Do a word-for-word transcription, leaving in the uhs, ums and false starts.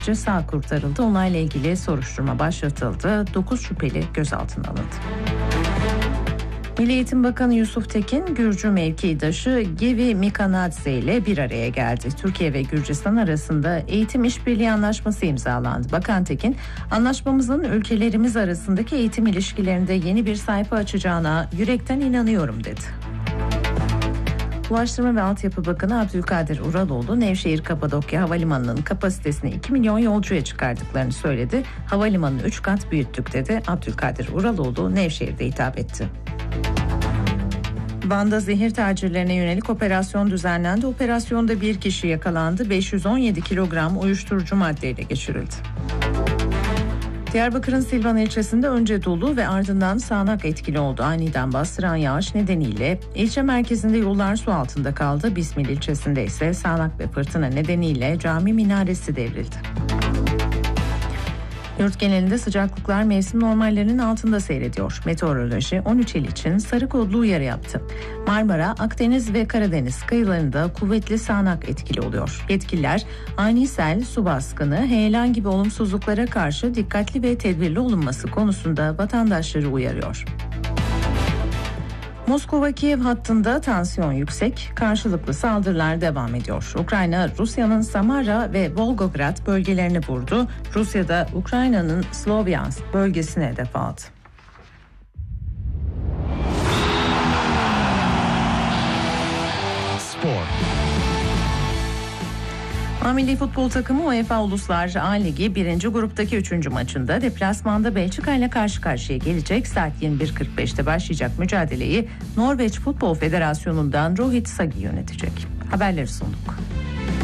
sağ kurtarıldı. Olayla ilgili soruşturma başlatıldı. dokuz şüpheli gözaltına alındı. Milli Eğitim Bakanı Yusuf Tekin, Gürcü mevkidaşı Gevi Mikanadze ile bir araya geldi. Türkiye ve Gürcistan arasında eğitim işbirliği anlaşması imzalandı. Bakan Tekin, anlaşmamızın ülkelerimiz arasındaki eğitim ilişkilerinde yeni bir sayfa açacağına yürekten inanıyorum dedi. Ulaştırma ve Altyapı Bakanı Abdülkadir Uraloğlu, Nevşehir Kapadokya Havalimanı'nın kapasitesini iki milyon yolcuya çıkardıklarını söyledi. Havalimanını üç kat büyüttük dedi. Abdülkadir Uraloğlu Nevşehir'de hitap etti. Van'da zehir tacirlerine yönelik operasyon düzenlendi. Operasyonda bir kişi yakalandı. beş yüz on yedi kilogram uyuşturucu maddeyle geçirildi. Diyarbakır'ın Silvan ilçesinde önce dolu ve ardından sağanak etkili oldu. Aniden bastıran yağış nedeniyle ilçe merkezinde yollar su altında kaldı. Bismil ilçesinde ise sağanak ve fırtına nedeniyle cami minaresi devrildi. Yurt genelinde sıcaklıklar mevsim normallerinin altında seyrediyor. Meteoroloji on üç il için sarı kodlu uyarı yaptı. Marmara, Akdeniz ve Karadeniz kıyılarında kuvvetli sağanak etkili oluyor. Yetkililer ani sel, su baskını, heyelan gibi olumsuzluklara karşı dikkatli ve tedbirli olunması konusunda vatandaşları uyarıyor. Moskova-Kiev hattında tansiyon yüksek, karşılıklı saldırılar devam ediyor. Ukrayna, Rusya'nın Samara ve Volgograd bölgelerini vurdu. Rusya da Ukrayna'nın Slovyansk bölgesine hedef aldı. Spor. A Milli Futbol takımı UEFA Uluslar A Ligi birinci gruptaki üçüncü maçında deplasmanda Belçika ile karşı karşıya gelecek. Saat yirmi bir kırk beşte başlayacak mücadeleyi Norveç Futbol Federasyonu'ndan Rohit Sagi yönetecek. Haberleri sunduk.